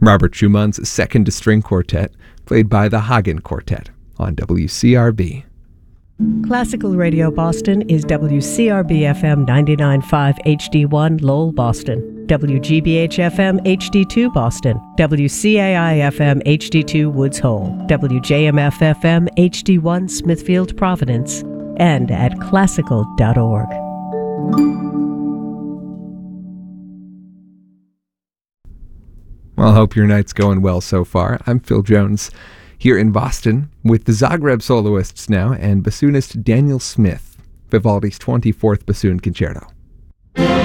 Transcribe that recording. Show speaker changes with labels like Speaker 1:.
Speaker 1: Robert Schumann's Second String Quartet, played by the Hagen Quartet on WCRB.
Speaker 2: Classical Radio Boston is WCRB-FM 99.5 HD1 Lowell, Boston, WGBH-FM HD2 Boston, WCAI-FM HD2 Woods Hole, WJMF-FM HD1 Smithfield, Providence, and at classical.org.
Speaker 1: Well, I hope your night's going well so far. I'm Phil Jones, here in Boston with the Zagreb soloists now and bassoonist Daniel Smith, Vivaldi's 24th Bassoon Concerto.